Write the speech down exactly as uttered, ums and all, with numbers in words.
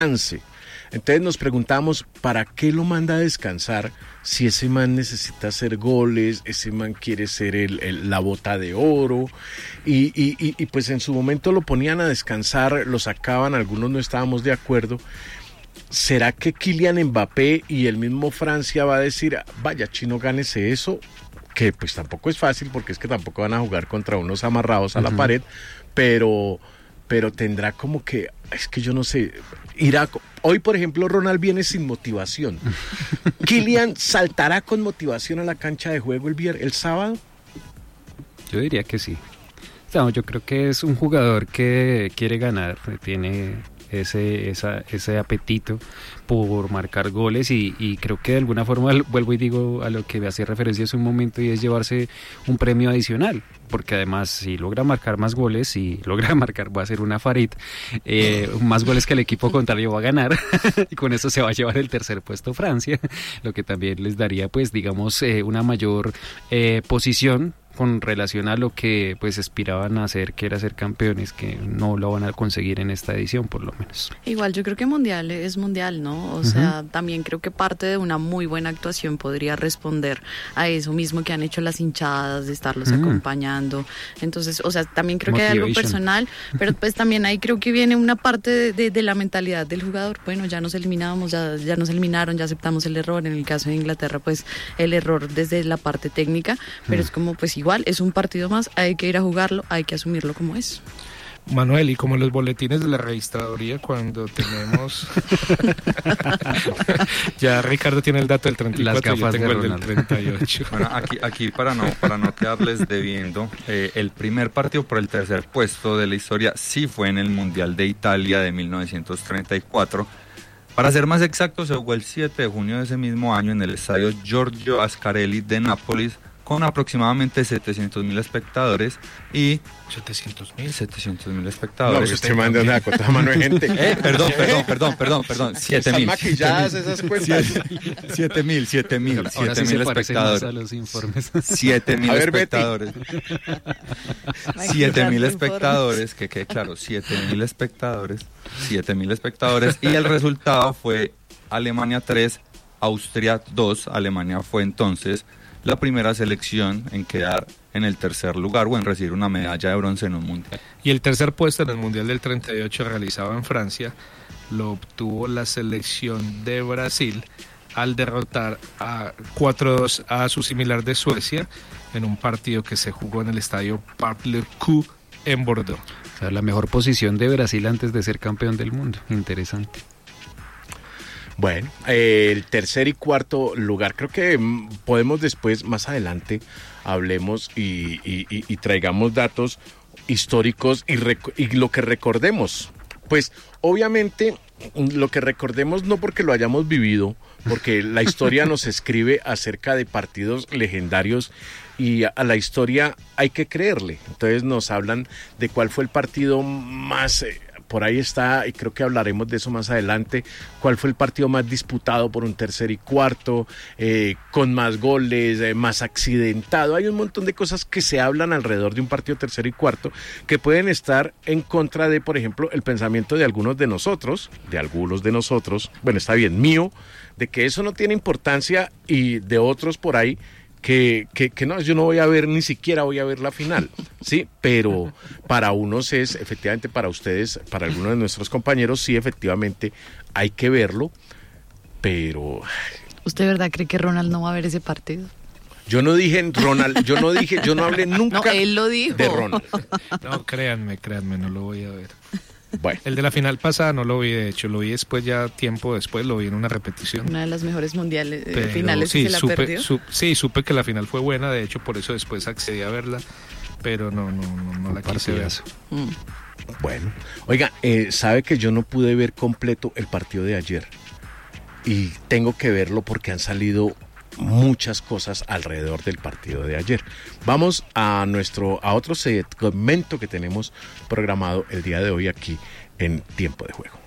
descanse. Entonces nos preguntamos, ¿para qué lo manda a descansar si ese man necesita hacer goles, ese man quiere ser el, el, la bota de oro? Y, y, y, y pues en su momento lo ponían a descansar, lo sacaban, algunos no estábamos de acuerdo. ¿Será que Kylian Mbappé y el mismo Francia va a decir, vaya chino, gánese eso? Que pues tampoco es fácil, porque es que tampoco van a jugar contra unos amarrados a uh-huh. la pared, pero... pero tendrá como que, es que yo no sé, irá, hoy por ejemplo Ronald viene sin motivación. ¿Kylian saltará con motivación a la cancha de juego el vier, el sábado? Yo diría que sí. No, yo creo que es un jugador que quiere ganar, tiene ese, esa, ese apetito por marcar goles y, y creo que de alguna forma vuelvo y digo a lo que me hacía referencia hace un momento, y es llevarse un premio adicional, porque además si logra marcar más goles, si logra marcar, va a ser una Farid, eh, más goles que el equipo contrario va a ganar y con eso se va a llevar el tercer puesto Francia, lo que también les daría pues digamos eh, una mayor eh, posición con relación a lo que pues aspiraban a hacer, que era ser campeones, que no lo van a conseguir en esta edición por lo menos. Igual yo creo que mundial es mundial, ¿no? O uh-huh. sea, también creo que parte de una muy buena actuación podría responder a eso mismo que han hecho las hinchadas, de estarlos uh-huh. acompañando. Entonces, o sea, también creo Motivation. que hay algo personal, pero pues también ahí creo que viene una parte de, de, de la mentalidad del jugador. Bueno, ya nos eliminamos, ya, ya nos eliminaron, ya aceptamos el error. En el caso de Inglaterra, pues el error desde la parte técnica, pero uh-huh. es como pues igual, es un partido más, hay que ir a jugarlo, hay que asumirlo como es. Manuel, y como los boletines de la registraduría cuando tenemos ya Ricardo tiene el dato del treinta y cuatro, yo tengo el del treinta y ocho. Bueno, aquí, aquí para no para no quedarles debiendo, eh, el primer partido por el tercer puesto de la historia sí fue en el Mundial de Italia de mil novecientos treinta y cuatro. Para ser más exacto, se jugó el siete de junio de ese mismo año en el estadio Giorgio Ascarelli de Nápoles, con aproximadamente setecientos mil espectadores y... ¿setecientos mil? setecientos mil espectadores. No, usted manda una cota mano de gente. Eh, perdón, perdón, perdón, perdón, perdón, siete mil. Están maquilladas esas cuentas. siete mil, siete mil, siete mil espectadores. A los informes. siete mil espectadores. siete mil espectadores, que quede claro, siete mil espectadores, siete mil espectadores, y el resultado fue Alemania tres, Austria dos. Alemania fue entonces la primera selección en quedar en el tercer lugar o en recibir una medalla de bronce en un mundial. Y el tercer puesto en el Mundial del treinta y ocho realizado en Francia lo obtuvo la selección de Brasil al derrotar a cuatro dos a su similar de Suecia en un partido que se jugó en el estadio Parc Le Coup en Bordeaux. O sea, la mejor posición de Brasil antes de ser campeón del mundo. Interesante. Bueno, eh, el tercer y cuarto lugar, creo que podemos después, más adelante, hablemos y, y, y, y traigamos datos históricos y, rec- y lo que recordemos. Pues obviamente lo que recordemos no porque lo hayamos vivido, porque la historia nos escribe acerca de partidos legendarios y a la historia hay que creerle. Entonces nos hablan de cuál fue el partido más... Eh, por ahí está, y creo que hablaremos de eso más adelante, cuál fue el partido más disputado por un tercer y cuarto, eh, con más goles, eh, más accidentado. Hay un montón de cosas que se hablan alrededor de un partido tercero y cuarto que pueden estar en contra de, por ejemplo, el pensamiento de algunos de nosotros, de algunos de nosotros, bueno, está bien, mío, de que eso no tiene importancia, y de otros por ahí, Que, que, que no, yo no voy a ver, ni siquiera voy a ver la final, sí, pero para unos es, efectivamente, para ustedes, para algunos de nuestros compañeros, sí, efectivamente, hay que verlo, pero... ¿Usted de verdad cree que Ronald no va a ver ese partido? Yo no dije Ronald, yo no dije, yo no hablé nunca no, él lo dijo. de Ronald. No, créanme, créanme, no lo voy a ver. Bueno. El de la final pasada no lo vi, de hecho, lo vi después, ya tiempo después, lo vi en una repetición. Una de las mejores mundiales, Pero, finales sí, que se la supe, perdió. Su, sí, supe que la final fue buena, de hecho, por eso después accedí a verla, pero no, no, no, no la quise ver. Mm. Bueno, oiga, eh, sabe que yo no pude ver completo el partido de ayer y tengo que verlo porque han salido muchas cosas alrededor del partido de ayer. Vamos a nuestro a otro segmento que tenemos programado el día de hoy aquí en Tiempo de Juego.